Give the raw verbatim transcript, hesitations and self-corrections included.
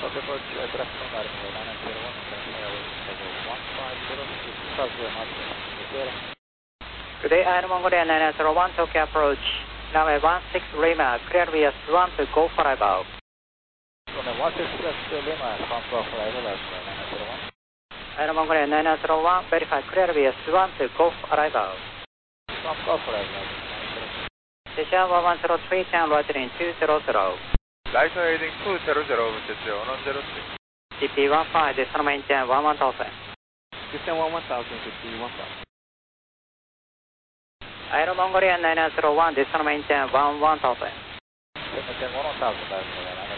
Okay, approach uh, correct from Army nine zero one, international airways, level one five zero six, Fazio Master. Good day, Air Mongolia nine zero one, Tokyo approach, runway one six Lima, clear via one to go for above. Runway one six Lima, front go for arrival at nine zero one. Air Mongolia nine zero one, verify clear via one to go for arrival. Front go for arrival. Station one one zero three, turn right in two zero zero. Light heading two zero zero, Station one zero three. T P one five, decimal maintain one one thousand. System one one thousand, T P one five. Air Mongolia nine zero one, decimal maintain one one thousand. Maintain one one thousand,